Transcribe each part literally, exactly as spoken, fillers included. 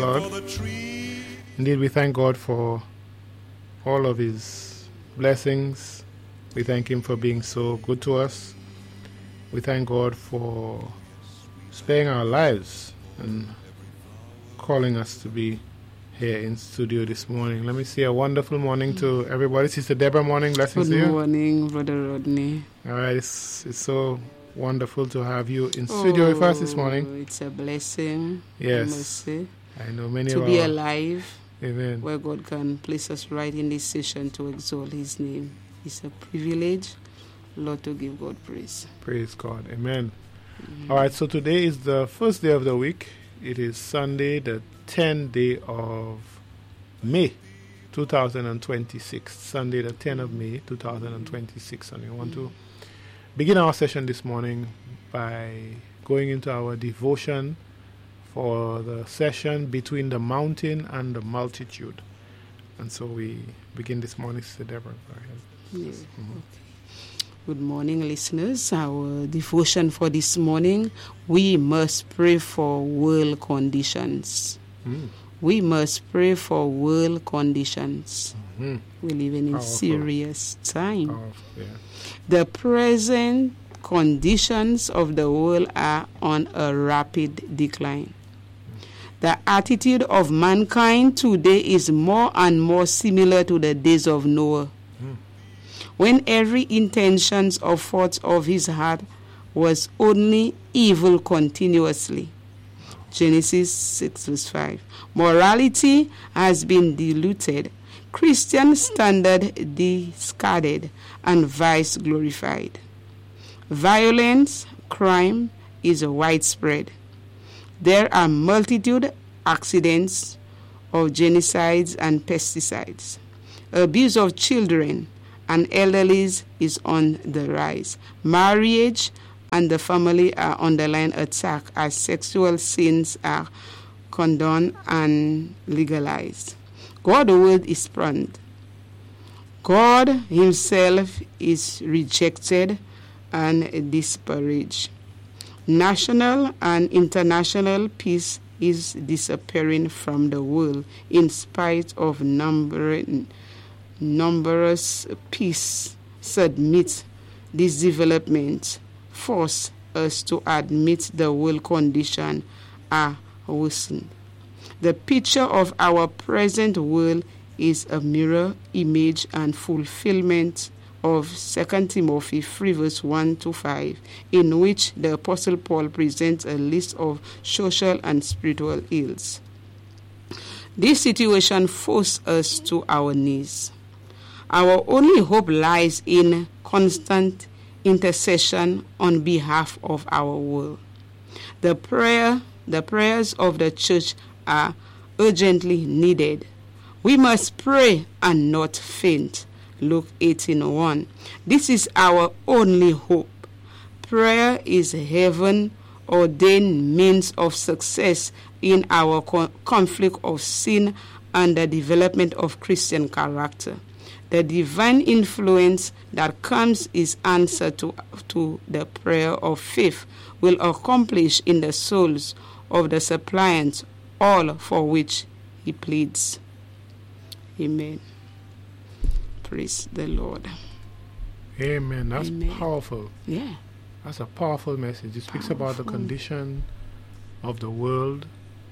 Lord. Indeed, we thank God for all of His blessings. We thank Him for being so good to us. We thank God for sparing our lives and calling us to be here in studio this morning. Let me say a wonderful morning to everybody. Sister Deborah, morning. Blessings to you. Good morning, Brother Rodney. All right, it's, it's so wonderful to have you in studio oh, with us this morning. It's a blessing, yes, I must say. I know many to of be our, alive, amen, where God can place us right in this session to exalt His name. It's a privilege, Lord, to give God praise. Praise God. Amen. Mm-hmm. All right, so today is the first day of the week. It is Sunday, the tenth day of May, two thousand twenty-six. Sunday, the tenth of May, two thousand twenty-six. And we want mm-hmm. to begin our session this morning by going into our devotion for the session between the mountain and the multitude. And so we begin this morning, Sister Deborah. Go ahead. Yes. Mm-hmm. Okay. Good morning, listeners. Our devotion for this morning, we must pray for world conditions. Mm. We must pray for world conditions. Mm-hmm. We live in a Powerful. serious time. Powerful, yeah. The present conditions of the world are on a rapid decline. The attitude of mankind today is more and more similar to the days of Noah, mm. when every intention or thought of his heart was only evil continuously. Genesis six verse five. Morality has been diluted, Christian standard discarded, and vice glorified. Violence, crime is widespread. There are multitude accidents of genocides and pesticides. Abuse of children and elderlies is on the rise. Marriage and the family are underlying attack as sexual sins are condoned and legalized. God's word is spurned. God Himself is rejected and disparaged. National and international peace is disappearing from the world in spite of number, numerous peace summits. This development force us to admit the world condition are worsened. The picture of our present world is a mirror image and fulfillment of Second Timothy three verse one to five, in which the Apostle Paul presents a list of social and spiritual ills. This situation forces us to our knees. Our only hope lies in constant intercession on behalf of our world. The prayer, the prayers of the church are urgently needed. We must pray and not faint. Luke eighteen one. This is our only hope. Prayer is heaven ordained means of success in our co- conflict of sin and the development of Christian character. The divine influence that comes is answer to, to the prayer of faith will accomplish in the souls of the suppliants all for which he pleads. Amen. Praise the Lord. Amen. That's Amen. Powerful. Yeah. That's a powerful message. It speaks Powerful. about the condition of the world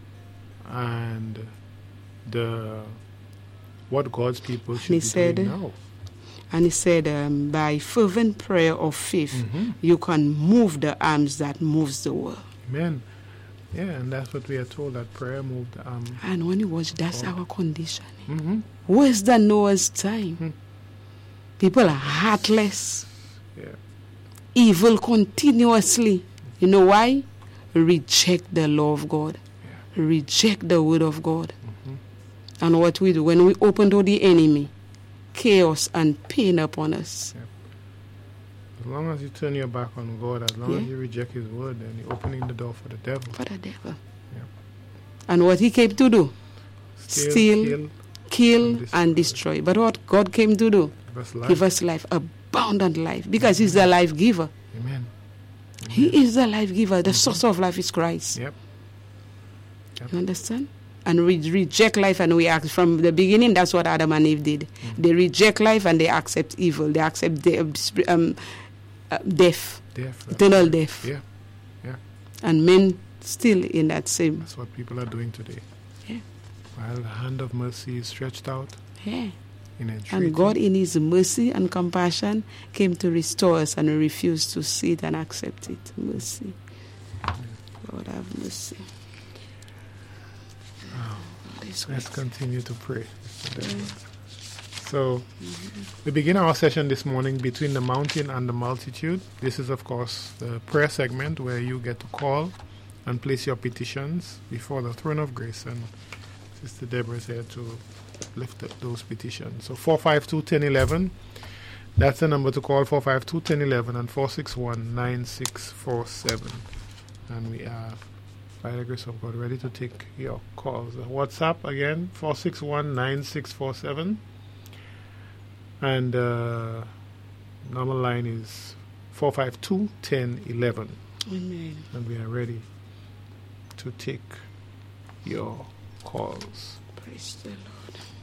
and the what God's people should be said, doing now. And he said, um, by fervent prayer of faith, mm-hmm. you can move the arms that moves the world. Amen. Yeah, and that's what we are told, that prayer moved the arms. And when you watch, that's oh. our condition. Mm-hmm. Worse than Noah's time. Mm-hmm. People are heartless. Yeah. Evil continuously. You know why? Reject the law of God. Yeah. Reject the word of God. Mm-hmm. And what we do, when we open to the enemy, chaos and pain upon us. Yeah. As long as you turn your back on God, as long yeah. as you reject His word, then you're opening the door for the devil. For the devil. Yeah. And what he came to do? Steal, Steal, kill, kill and destroy. and destroy. But what God came to do? Give us life. Give us life, abundant life, because He's the life giver. Amen. Amen. He is the life giver. The mm-hmm. source of life is Christ. Yep. Yep. You understand? and re- reject life, and we act from the beginning. That's what Adam and Eve did. Mm-hmm. They reject life and they accept evil. They accept de- um, uh, death, death eternal right. death. Yeah, yeah. And men still in that same. That's what people are doing today. Yeah. While the hand of mercy is stretched out. Yeah. In and God, in His mercy and compassion, came to restore us, and we refused to see it and accept it. Mercy. Yeah. Lord have mercy. Oh. Let's continue to pray. Yeah. So, mm-hmm. we begin our session this morning, Between the Mountain and the Multitude. This is, of course, the prayer segment where you get to call and place your petitions before the throne of grace. And Sister Deborah is here to lift up those petitions. So four five two, one zero one one, that's the number to call, four five two, one zero one one, and four six one, nine six four seven. And we are, by the grace of God, ready to take your calls. Uh, WhatsApp again, four six one, nine six four seven. And uh, normal line is four five two, one zero one one. Amen. And we are ready to take your calls. Praise the Lord.